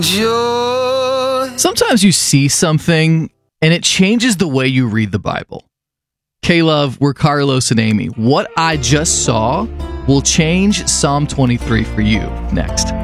Joy. Sometimes you see something and it changes the way you read the Bible. K-Love, we're Carlos and Amy. What I just saw will change Psalm 23 for you next.